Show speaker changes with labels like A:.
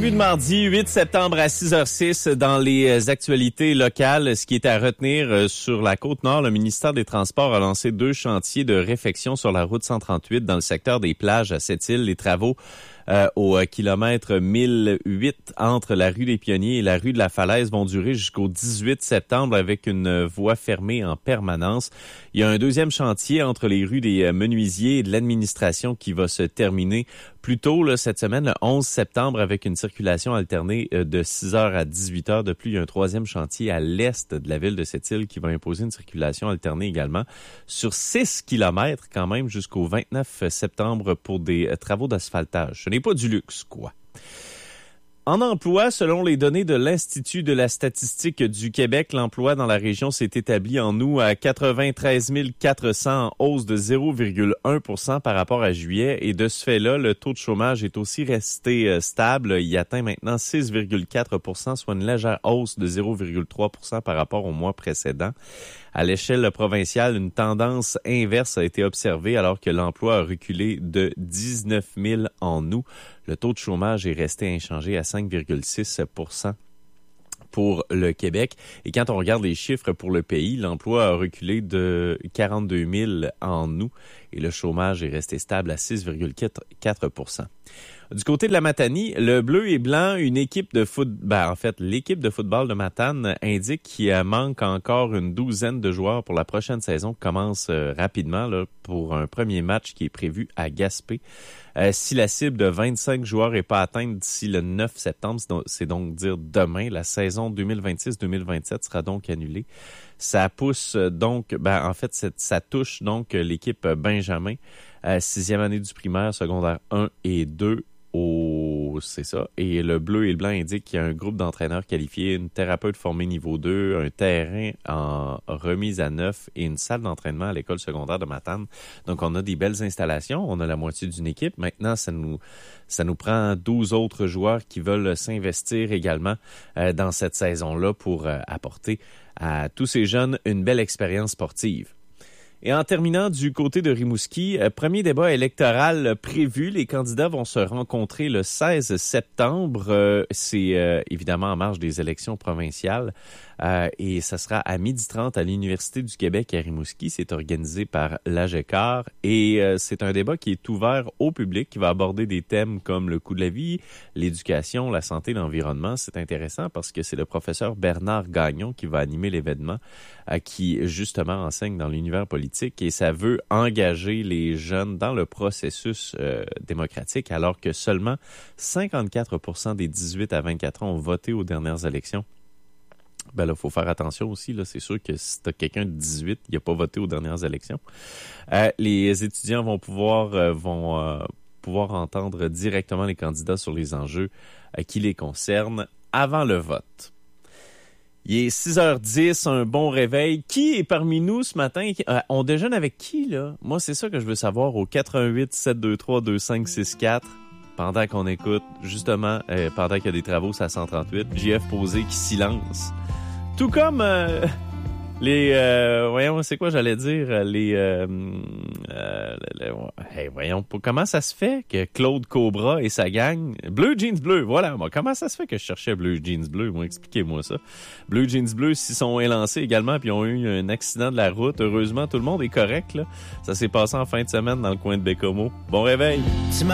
A: Début de mardi, 8 septembre à 6h06, dans les actualités locales, ce qui est à retenir sur la Côte-Nord, le ministère des Transports a lancé 2 chantiers de réfection sur la route 138 dans le secteur des plages à Sept-Îles. Les travaux au kilomètre 1008 entre la rue des Pionniers et la rue de la Falaise vont durer jusqu'au 18 septembre avec une voie fermée en permanence. Il y a un deuxième chantier entre les rues des Menuisiers et de l'administration qui va se terminer plus tôt là, cette semaine, le 11 septembre, avec une circulation alternée de 6h à 18h. De plus, il y a un troisième chantier à l'est de la ville de Sept-Îles qui va imposer une circulation alternée également sur 6 kilomètres quand même jusqu'au 29 septembre pour des travaux d'asphaltage. Ce n'est pas du luxe, quoi. En emploi, selon les données de l'Institut de la statistique du Québec, l'emploi dans la région s'est établi en août à 93 400, en hausse de 0,1 % par rapport à juillet. Et de ce fait-là, le taux de chômage est aussi resté stable. Il atteint maintenant 6,4 %, soit une légère hausse de 0,3 % par rapport au mois précédent. À l'échelle provinciale, une tendance inverse a été observée alors que l'emploi a reculé de 19 000 en août. Le taux de chômage est resté inchangé à 5,6 % pour le Québec. Et quand on regarde les chiffres pour le pays, l'emploi a reculé de 42 000 en août et le chômage est resté stable à 6,4 %. Du côté de la Matanie, le bleu et blanc, une équipe de l'équipe de football de Matane indique qu'il manque encore une douzaine de joueurs pour la prochaine saison qui commence rapidement là, pour un premier match qui est prévu à Gaspé. Si la cible de 25 joueurs n'est pas atteinte d'ici le 9 septembre, c'est donc dire demain, la saison 2026-2027 sera donc annulée. Ça pousse donc, ça touche donc l'équipe Benjamin, 6e année du primaire, secondaire 1 et 2. C'est ça. Et le bleu et le blanc indiquent qu'il y a un groupe d'entraîneurs qualifiés, une thérapeute formée niveau 2, un terrain en remise à neuf et une salle d'entraînement à l'école secondaire de Matane. Donc, on a des belles installations. On a la moitié d'une équipe. Maintenant, ça nous prend 12 autres joueurs qui veulent s'investir également dans cette saison-là pour apporter à tous ces jeunes une belle expérience sportive. Et en terminant du côté de Rimouski, premier débat électoral prévu. Les candidats vont se rencontrer le 16 septembre. C'est évidemment en marge des élections provinciales. Et ça sera à 12h30 à l'Université du Québec à Rimouski. C'est organisé par l'AGECAR. Et c'est un débat qui est ouvert au public, qui va aborder des thèmes comme le coût de la vie, l'éducation, la santé, l'environnement. C'est intéressant parce que c'est le professeur Bernard Gagnon qui va animer l'événement, qui justement enseigne dans l'univers politique. Et ça veut engager les jeunes dans le processus démocratique, alors que seulement 54 % des 18 à 24 ans ont voté aux dernières élections. Ben là, il faut faire attention aussi. Là, c'est sûr que si tu as quelqu'un de 18, il n'a pas voté aux dernières élections. Les étudiants vont pouvoir entendre directement les candidats sur les enjeux qui les concernent avant le vote. Il est 6h10, un bon réveil. Qui est parmi nous ce matin? On déjeune avec qui, là? Moi, c'est ça que je veux savoir au 88 723 2564. Pendant qu'on écoute, justement, pendant qu'il y a des travaux, c'est à 138. JF Posé qui s'y lance. Tout comme voyons, c'est quoi j'allais dire? Voyons, comment ça se fait que Claude Cobra et sa gang, Bleu Jeans Bleu, voilà, moi, comment ça se fait que je cherchais Bleu Jeans Bleu? Moi, expliquez-moi ça. Bleu Jeans Bleu s'y sont élancés également, puis ils ont eu un accident de la route. Heureusement, tout le monde est correct, là. Ça s'est passé en fin de semaine dans le coin de Bécomo. Bon réveil!